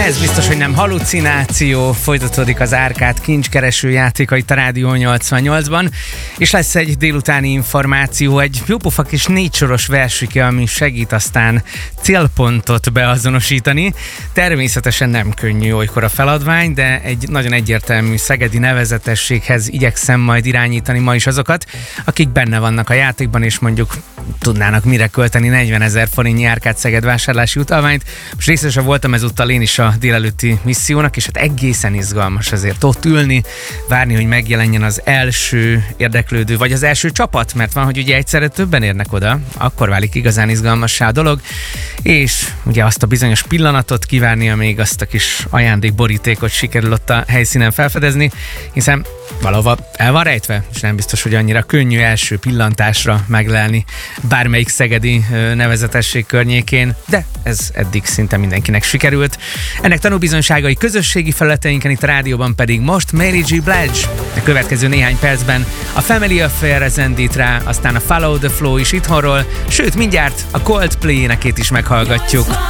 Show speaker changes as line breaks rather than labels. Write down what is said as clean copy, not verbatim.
Ez biztos, hogy nem halucináció, folytatódik az Árkád kincskereső játéka itt a Rádió 88-ban, és lesz egy délutáni információ, egy jópofa kis 4 soros versike, ami segít aztán célpontot beazonosítani. Természetesen nem könnyű olykor a feladvány, de egy nagyon egyértelmű szegedi nevezetességhez igyekszem majd irányítani ma is azokat, akik benne vannak a játékban, és mondjuk tudnának mire költeni 40 000 forintnyi Árkád-Szeged vásárlási utalványt. Most részesen voltam ezúttal én is a délelőtti missziónak, és hát egészen izgalmas azért ott ülni, várni, hogy megjelenjen az első érdeklődő, vagy az első csapat, mert van, hogy ugye egyszerre többen érnek oda, akkor válik igazán izgalmassá a dolog, és ugye azt a bizonyos pillanatot kívánni, amíg azt a kis ajándékborítékot sikerül ott a helyszínen felfedezni, hiszen valahova el van rejtve, és nem biztos, hogy annyira könnyű első pillantásra meglelni bármelyik szegedi nevezetesség környékén, de ez eddig szinte mindenkinek sikerült. Ennek tanúbizonyságai közösségi felületeinken, itt a rádióban pedig most Mary J. Blige. A következő néhány percben a Family Affair zendít rá, aztán a Follow the Flow is itthonról, sőt mindjárt a Coldplay énekét is meghallgatjuk.